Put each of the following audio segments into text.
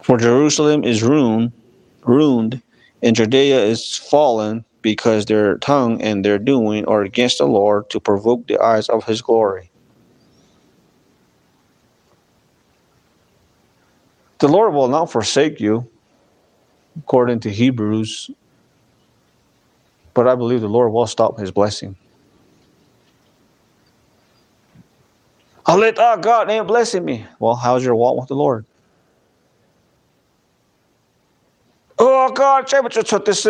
For Jerusalem is ruined, and Judea is fallen, because their tongue and their doing are against the Lord, to provoke the eyes of his glory. The Lord will not forsake you, according to Hebrews, but I believe the Lord will stop his blessing. God ain't blessing me. Well, how's your walk with the Lord? Oh God, because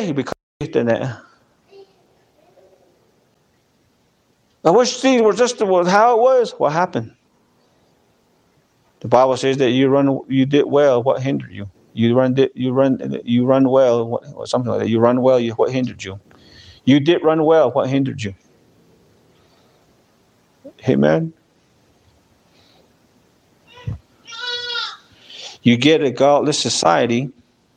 I wish things were just how it was. What happened? The Bible says that you did well. What hindered you? You run well. Something like that. You run well. What hindered you? You did run well. What hindered you? Amen. You get a godless society.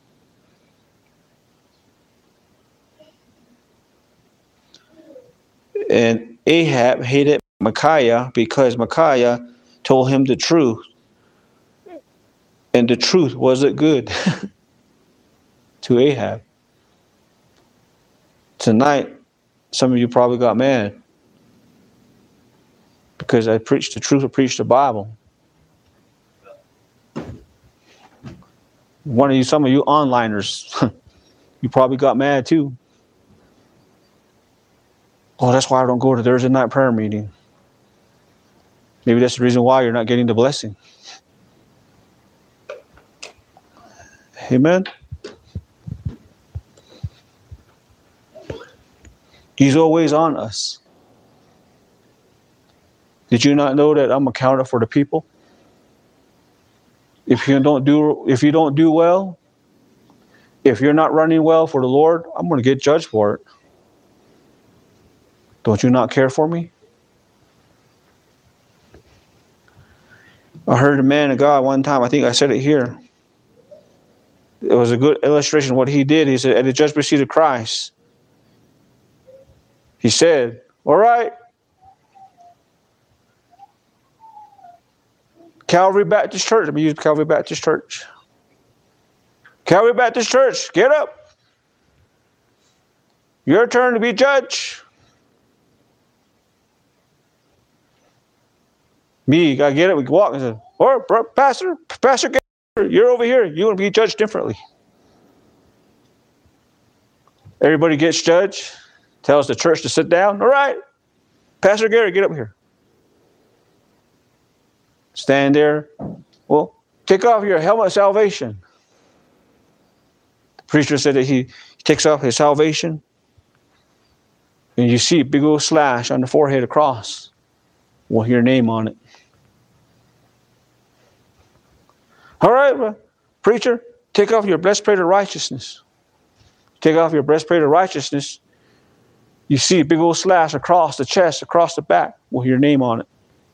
And Ahab hated Micaiah because Micaiah told him the truth. And the truth wasn't good to Ahab. Tonight, some of you probably got mad because I preached the truth, I preached the Bible. Some of you onliners, you probably got mad too. Oh, that's why I don't go to Thursday night prayer meeting. Maybe that's the reason why you're not getting the blessing. Amen. He's always on us. Did you not know that I'm accountable for the people? If you don't do well, if you're not running well for the Lord, I'm going to get judged for it. Don't you not care for me? I heard a man of God one time, I think I said it here. It was a good illustration of what he did. He said, at the judgment seat of Christ, he said, all right, Calvary Baptist Church. Let me use Calvary Baptist Church. Calvary Baptist Church, get up. Your turn to be judge. Me, I get it. We walk and say, "Oh, Pastor, you're over here. You're going to be judged differently." Everybody gets judged. Tells the church to sit down. All right, Pastor Gary, get up here. Stand there. Well, take off your helmet of salvation. The preacher said that he takes off his salvation, and you see a big old slash on the forehead, a cross with your name on it. All right, preacher, take off your breastplate of righteousness. Take off your breastplate of righteousness. You see a big old slash across the chest, across the back with your name on it.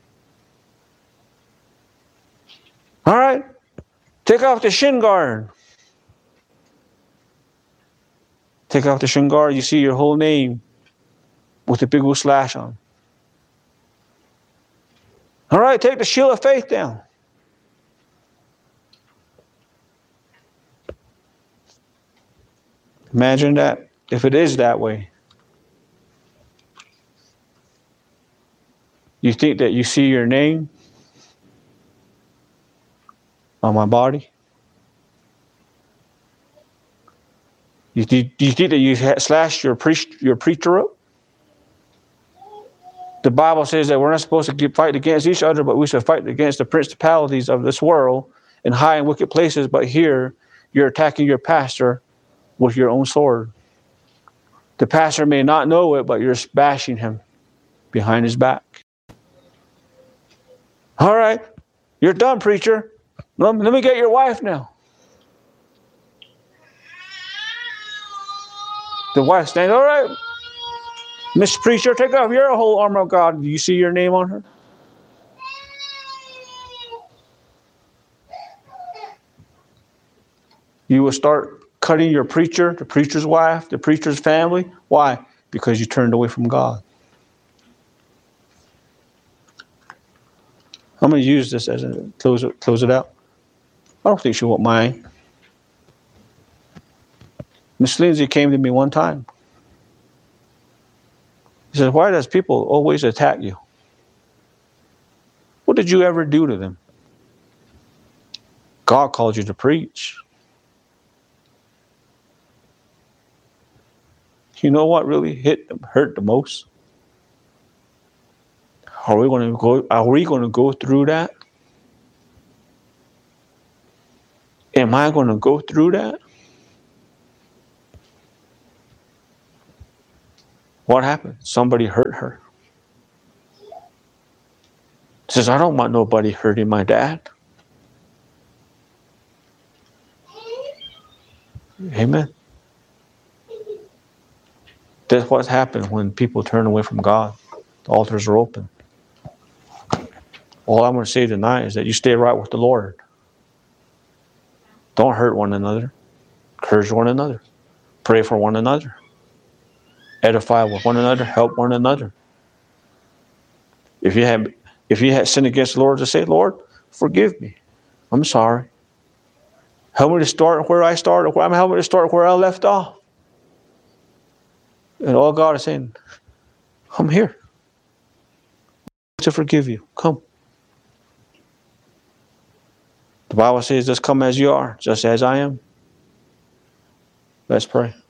All right, take off the shin guard. Take off the shin guard. You see your whole name with a big old slash on. All right, take the shield of faith down. Imagine that, if it is that way. You think that you see your name on my body? Do you think that you slashed your preacher up? The Bible says that we're not supposed to fight against each other, but we should fight against the principalities of this world in high and wicked places. But here, you're attacking your pastor with your own sword. The pastor may not know it, but you're bashing him behind his back. All right, you're done, preacher. Let me get your wife now. The wife stands, all right, Miss Preacher, take off your whole armor of God. Do you see your name on her? You will start cutting your preacher, the preacher's wife, the preacher's family. Why? Because you turned away from God. I'm going to use this as a close it out. I don't think she won't mind. Miss Lindsay came to me one time. She said, why does people always attack you? What did you ever do to them? God called you to preach. You know what really hurt the most? Are we going to go through that? Am I going to go through that? What happened? Somebody hurt her. Says, I don't want nobody hurting my dad. Amen. That's what happens when people turn away from God. The altars are open. All I'm going to say tonight is that you stay right with the Lord. Don't hurt one another. Encourage one another. Pray for one another. Edify with one another. Help one another. If you had sinned against the Lord, just say, Lord, forgive me. I'm sorry. Help me to start where I started. Help me to start where I left off. And all God is saying, I'm here to forgive you. Come. The Bible says, just come as you are, just as I am. Let's pray.